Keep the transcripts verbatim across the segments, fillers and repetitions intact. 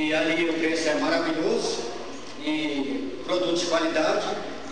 E ali o preço é maravilhoso, e produtos de qualidade,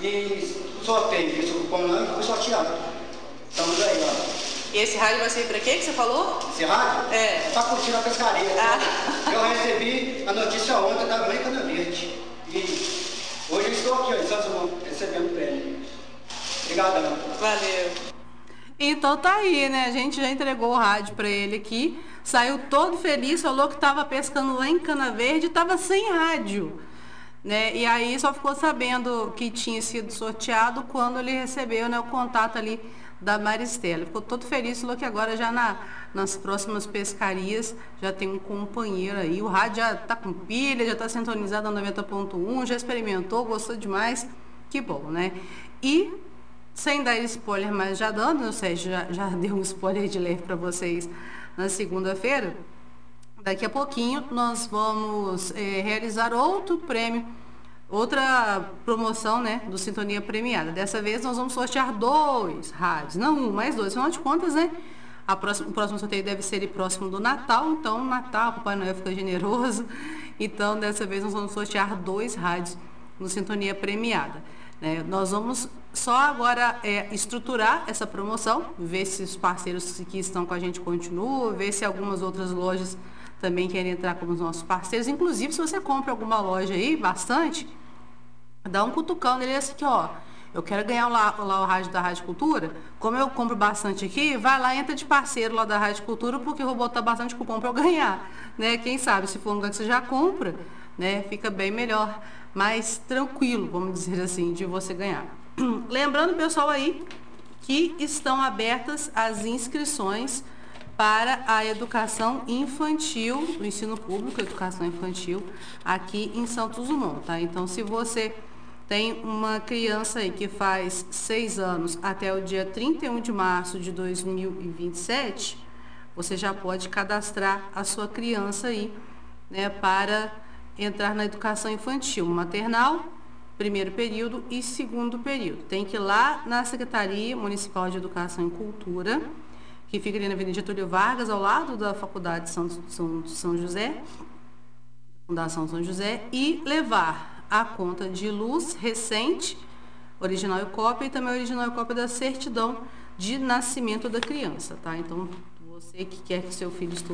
e sorteio, fiz o cupom lá e fui sorteado. Estamos aí, ó. E esse rádio vai ser para quê que você falou? Esse rádio? É. É para curtir a pescaria. Ah. Eu recebi a notícia ontem, estava lá em Cana Verde. E hoje eu estou aqui, ó, em Santos Dumont, recebendo o prêmio. Obrigadão. Valeu. Então tá aí, né? A gente já entregou o rádio para ele aqui. Saiu todo feliz, falou que estava pescando lá em Cana Verde e estava sem rádio. Né? E aí só ficou sabendo que tinha sido sorteado quando ele recebeu, né, o contato ali da Maristela. Ficou todo feliz, falou que agora já na, nas próximas pescarias já tem um companheiro aí. O rádio já está com pilha, já está sintonizado no noventa ponto um, já experimentou, gostou demais. Que bom, né? E sem dar spoiler, mas já dando, o Sérgio já, já deu um spoiler de leve para vocês na segunda-feira. Daqui a pouquinho nós vamos é, realizar outro prêmio, outra promoção, né, do Sintonia Premiada. Dessa vez nós vamos sortear dois rádios, não um, mas dois. Afinal de contas, né, a próxima, o próximo sorteio deve ser próximo do Natal, então Natal, Papai Noel fica generoso. Então dessa vez nós vamos sortear dois rádios no Sintonia Premiada. Né? Nós vamos só agora é, estruturar essa promoção, ver se os parceiros que estão com a gente continuam, ver se algumas outras lojas também querem entrar como os nossos parceiros. Inclusive, se você compra alguma loja aí, bastante, dá um cutucão nele assim, que ó, eu quero ganhar lá, lá o rádio da Rádio Cultura, como eu compro bastante aqui, vai lá, entra de parceiro lá da Rádio Cultura, porque eu vou botar bastante cupom para eu ganhar, né? Quem sabe, se for um lugar que você já compra, né, fica bem melhor, mais tranquilo, vamos dizer assim, de você ganhar. Lembrando, pessoal, aí, que estão abertas as inscrições para a educação infantil, o ensino público, educação infantil, aqui em Santos Dumont, tá? Então, se você tem uma criança aí que faz seis anos até o dia trinta e um de março de dois mil e vinte e sete, você já pode cadastrar a sua criança aí, né, para entrar na educação infantil, maternal, primeiro período e segundo período. Tem que ir lá na Secretaria Municipal de Educação e Cultura, que fica ali na Avenida Getúlio Vargas, ao lado da Faculdade São, São, São José, Fundação São José, e levar a conta de luz recente, original e cópia, e também original e cópia da certidão de nascimento da criança, tá? Então, você que quer que seu filho estude